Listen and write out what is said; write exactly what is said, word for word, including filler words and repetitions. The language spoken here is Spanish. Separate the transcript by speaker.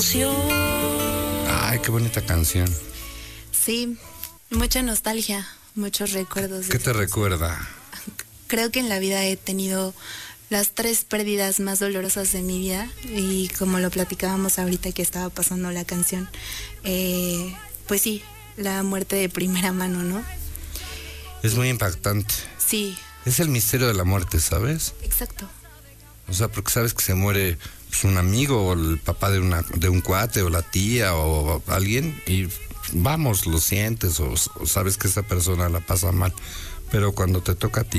Speaker 1: Ay, qué bonita canción.
Speaker 2: Sí, mucha nostalgia, muchos recuerdos.
Speaker 1: ¿Qué te recuerda?
Speaker 2: Creo que en la vida he tenido las tres pérdidas más dolorosas de mi vida y como lo platicábamos ahorita que estaba pasando la canción, eh, pues sí, la muerte de primera mano, ¿no?
Speaker 1: Es muy impactante.
Speaker 2: Sí.
Speaker 1: Es el misterio de la muerte, ¿sabes?
Speaker 2: Exacto.
Speaker 1: O sea, porque sabes que se muere pues, un amigo o el papá de una de un cuate o la tía o alguien y vamos, lo sientes o, o sabes que esa persona la pasa mal. Pero cuando te toca a ti,